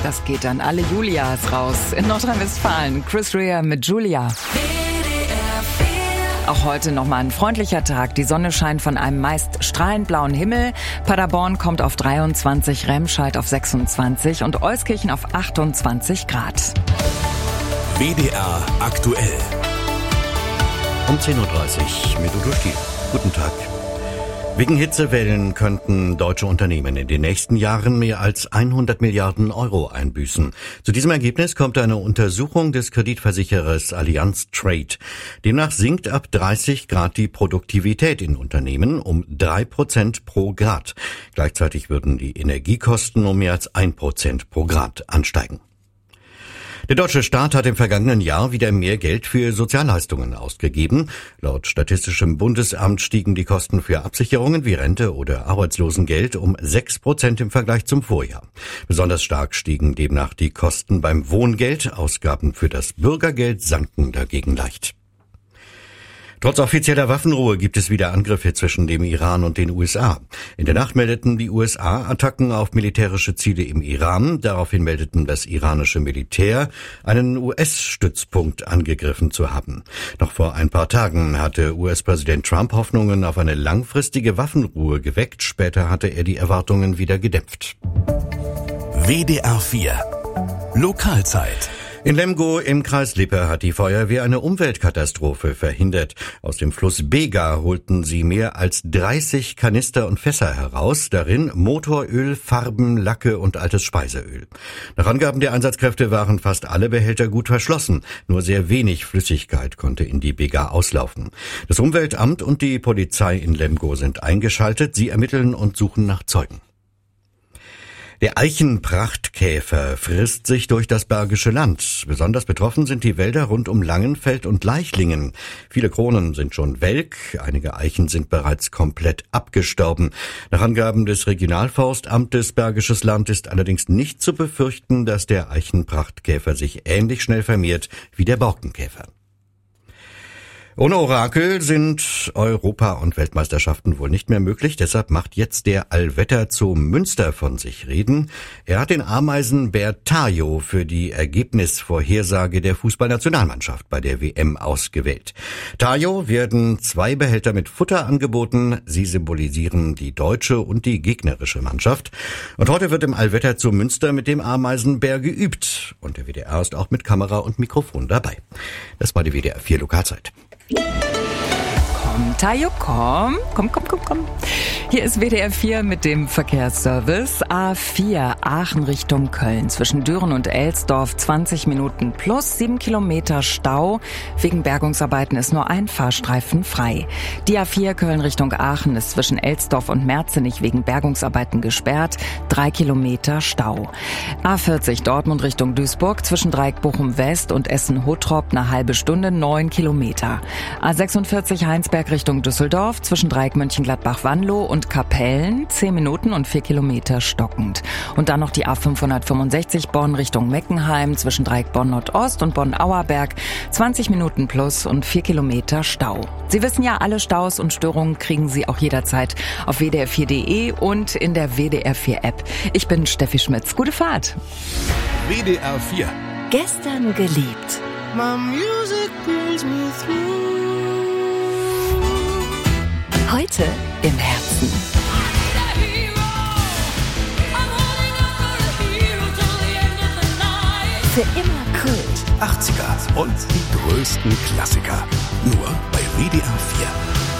Das geht an alle Julias raus. In Nordrhein-Westfalen, Chris Rea mit Julia. Auch heute nochmal ein freundlicher Tag. Die Sonne scheint von einem meist strahlend blauen Himmel. Paderborn kommt auf 23, Remscheid auf 26 und Euskirchen auf 28 Grad. WDR aktuell. Um 10.30 Uhr mit Udo Stier. Guten Tag. Wegen Hitzewellen könnten deutsche Unternehmen in den nächsten Jahren mehr als 100 Milliarden Euro einbüßen. Zu diesem Ergebnis kommt eine Untersuchung des Kreditversicherers Allianz Trade. Demnach sinkt ab 30 Grad die Produktivität in Unternehmen um 3% pro Grad. Gleichzeitig würden die Energiekosten um mehr als 1% pro Grad ansteigen. Der deutsche Staat hat im vergangenen Jahr wieder mehr Geld für Sozialleistungen ausgegeben. Laut Statistischem Bundesamt stiegen die Kosten für Absicherungen wie Rente oder Arbeitslosengeld um 6% im Vergleich zum Vorjahr. Besonders stark stiegen demnach die Kosten beim Wohngeld. Ausgaben für das Bürgergeld sanken dagegen leicht. Trotz offizieller Waffenruhe gibt es wieder Angriffe zwischen dem Iran und den USA. In der Nacht meldeten die USA Attacken auf militärische Ziele im Iran. Daraufhin meldeten das iranische Militär, einen US-Stützpunkt angegriffen zu haben. Noch vor ein paar Tagen hatte US-Präsident Trump Hoffnungen auf eine langfristige Waffenruhe geweckt. Später hatte er die Erwartungen wieder gedämpft. WDR 4 Lokalzeit. In Lemgo im Kreis Lippe hat die Feuerwehr eine Umweltkatastrophe verhindert. Aus dem Fluss Bega holten sie mehr als 30 Kanister und Fässer heraus, darin Motoröl, Farben, Lacke und altes Speiseöl. Nach Angaben der Einsatzkräfte waren fast alle Behälter gut verschlossen. Nur sehr wenig Flüssigkeit konnte in die Bega auslaufen. Das Umweltamt und die Polizei in Lemgo sind eingeschaltet. Sie ermitteln und suchen nach Zeugen. Der Eichenprachtkäfer frisst sich durch das Bergische Land. Besonders betroffen sind die Wälder rund um Langenfeld und Leichlingen. Viele Kronen sind schon welk, einige Eichen sind bereits komplett abgestorben. Nach Angaben des Regionalforstamtes Bergisches Land ist allerdings nicht zu befürchten, dass der Eichenprachtkäfer sich ähnlich schnell vermehrt wie der Borkenkäfer. Ohne Orakel sind Europa- und Weltmeisterschaften wohl nicht mehr möglich. Deshalb macht jetzt der Allwetterzoo Münster von sich reden. Er hat den Ameisenbär Tajo für die Ergebnisvorhersage der Fußballnationalmannschaft bei der WM ausgewählt. Tajo werden 2 Behälter mit Futter angeboten. Sie symbolisieren die deutsche und die gegnerische Mannschaft. Und heute wird im Allwetterzoo Münster mit dem Ameisenbär geübt. Und der WDR ist auch mit Kamera und Mikrofon dabei. Das war die WDR 4 Lokalzeit. Komm, Tajo, komm. Hier ist WDR 4 mit dem Verkehrsservice. A4 Aachen Richtung Köln. Zwischen Düren und Elsdorf 20 Minuten plus 7 Kilometer Stau. Wegen Bergungsarbeiten ist nur ein Fahrstreifen frei. Die A4 Köln Richtung Aachen ist zwischen Elsdorf und Merzenich wegen Bergungsarbeiten gesperrt. 3 Kilometer Stau. A40 Dortmund Richtung Duisburg. Zwischen Dreieck Bochum West und Essen-Hottrop eine halbe Stunde 9 Kilometer. A46 Heinsberg Richtung Düsseldorf. Zwischen Dreieck Mönchengladbach-Wanlo und Kapellen 10 Minuten und 4 Kilometer stockend. Und dann noch die A565 Bonn Richtung Meckenheim zwischen Dreieck Bonn Nordost und Bonn-Auerberg 20 Minuten plus und 4 Kilometer Stau. Sie wissen ja, alle Staus und Störungen kriegen Sie auch jederzeit auf wdr4.de und in der WDR 4 App. Ich bin Steffi Schmitz. Gute Fahrt. WDR 4 Gestern geliebt. My music brings me through. Heute im Herzen. Für immer Kult. 80er und die größten Klassiker. Nur bei WDR 4.